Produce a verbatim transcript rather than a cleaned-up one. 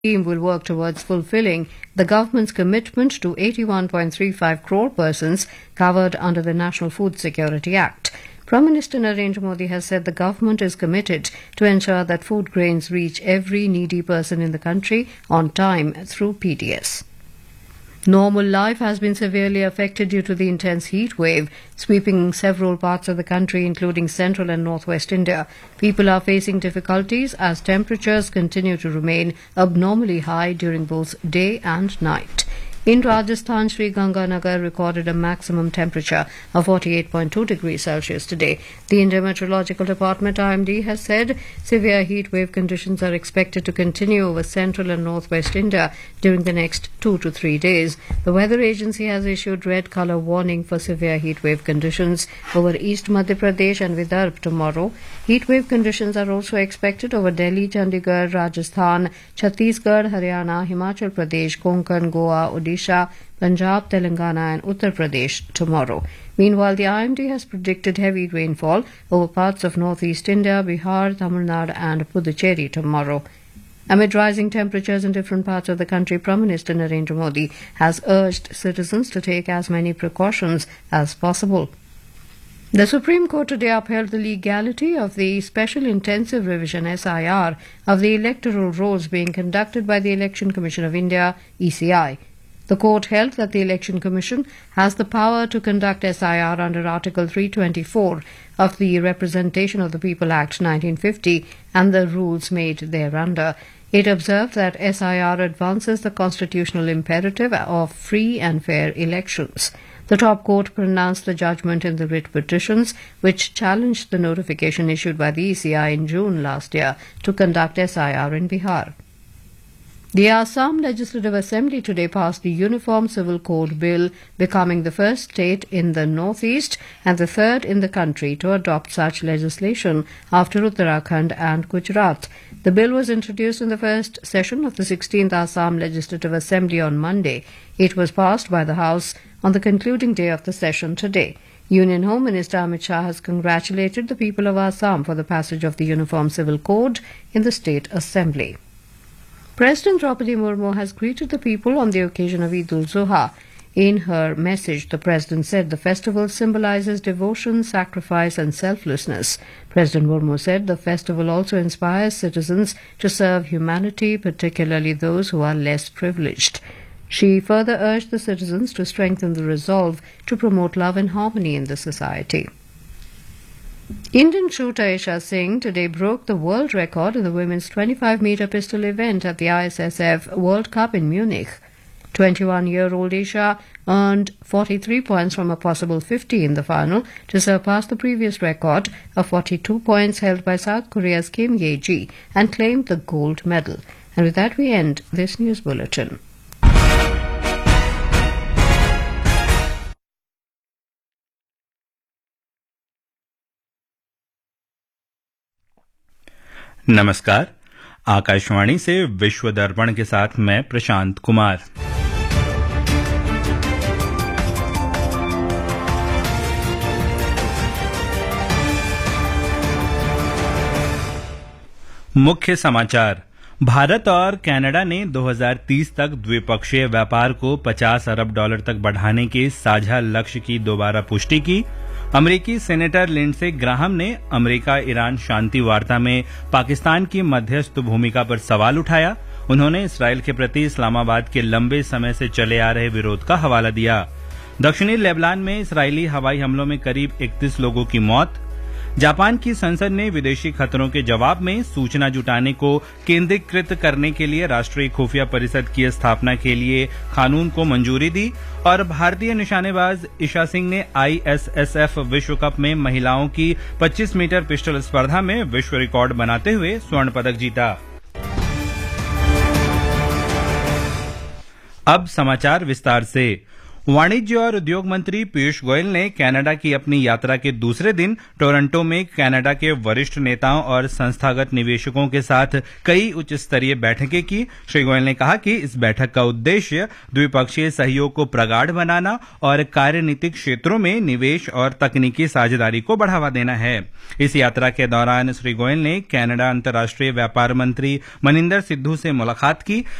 team will work towards fulfilling the government's commitment to eighty-one point three five crore persons covered under the National Food Security Act. Prime Minister Narendra Modi has said the government is committed to ensure that food grains reach every needy person in the country on time through P D S. Normal life has been severely affected due to the intense heat wave sweeping several parts of the country, including central and northwest India. People are facing difficulties as temperatures continue to remain abnormally high during both day and night. In Rajasthan, Sri Ganganagar recorded a maximum temperature of forty-eight point two degrees Celsius today. The Indian Meteorological Department I M D has said severe heat wave conditions are expected to continue over central and northwest India during the next two to three days. The weather agency has issued red colour warning for severe heat wave conditions over East Madhya Pradesh and Vidarbha tomorrow. Heat wave conditions are also expected over Delhi, Chandigarh, Rajasthan, Chhattisgarh, Haryana, Himachal Pradesh, Konkan, Goa, Odisha, Punjab, Telangana and Uttar Pradesh tomorrow. Meanwhile, the I M D has predicted heavy rainfall over parts of northeast India, Bihar, Tamil Nadu and Puducherry tomorrow. Amid rising temperatures in different parts of the country, Prime Minister Narendra Modi has urged citizens to take as many precautions as possible. The Supreme Court today upheld the legality of the Special Intensive Revision S I R of the electoral rolls being conducted by the Election Commission of India, E C I. The court held that the Election Commission has the power to conduct S I R under Article three twenty-four of the Representation of the People Act nineteen fifty and the rules made thereunder. It observed that S I R advances the constitutional imperative of free and fair elections. The top court pronounced the judgment in the writ petitions, which challenged the notification issued by the E C I in June last year to conduct S I R in Bihar. The Assam Legislative Assembly today passed the Uniform Civil Code Bill, becoming the first state in the northeast and the third in the country to adopt such legislation after Uttarakhand and Gujarat. The bill was introduced in the first session of the sixteenth Assam Legislative Assembly on Monday. It was passed by the House on the concluding day of the session today. Union Home Minister Amit Shah has congratulated the people of Assam for the passage of the Uniform Civil Code in the State Assembly. President Draupadi Murmu has greeted the people on the occasion of Eid ul-Zuha. In her message, the President said the festival symbolizes devotion, sacrifice and selflessness. President Murmu said the festival also inspires citizens to serve humanity, particularly those who are less privileged. She further urged the citizens to strengthen the resolve to promote love and harmony in the society. Indian shooter Isha Singh today broke the world record in the women's twenty-five meter pistol event at the I S S F World Cup in Munich. twenty-one-year-old Isha earned forty-three points from a possible fifty in the final to surpass the previous record of forty-two points held by South Korea's Kim Ye-ji and claimed the gold medal. And with that we end this news bulletin. नमस्कार, आकाशवाणी से विश्व दर्पण के साथ मैं प्रशांत कुमार। मुख्य समाचार। भारत और कनाडा ने दो हज़ार तीस तक द्विपक्षीय व्यापार को पचास अरब डॉलर तक बढ़ाने के साझा लक्ष्य की दोबारा पुष्टि की। अमेरिकी सेनेटर लिंडसे ग्राहम ने अमेरिका ईरान शांति वार्ता में पाकिस्तान की मध्यस्थ भूमिका पर सवाल उठाया। उन्होंने इसराइल के प्रति इस्लामाबाद के लंबे समय से चले आ रहे विरोध का हवाला दिया। दक्षिणी लेबनान में इसराइली हवाई हमलों में करीब इकतीस लोगों की मौत। जापान की संसद ने विदेशी खतरों के जवाब में सूचना जुटाने को केंद्रीकृत करने के लिए राष्ट्रीय खुफिया परिषद की स्थापना के लिए कानून को मंजूरी दी। और भारतीय निशानेबाज ईशा सिंह ने आई एस एस एफ विश्व कप में महिलाओं की पच्चीस मीटर पिस्टल स्पर्धा में विश्व रिकॉर्ड बनाते हुए स्वर्ण पदक जीता। अब समाचार विस्तार से। वाणिज्य और उद्योग मंत्री पीयूष गोयल ने कनाडा की अपनी यात्रा के दूसरे दिन टोरंटो में कनाडा के वरिष्ठ नेताओं और संस्थागत निवेशकों के साथ कई उच्च स्तरीय बैठकें की। श्री गोयल ने कहा कि इस बैठक का उद्देश्य द्विपक्षीय सहयोग को प्रगाढ़ बनाना और कार्यनीतिक क्षेत्रों में निवेश और तकनीकी साझेदारी को बढ़ावा देना है। इस यात्रा के दौरान श्री गोयल ने कनाडा अंतर्राष्ट्रीय व्यापार मंत्री मनिंदर सिद्धू से मुलाकात की,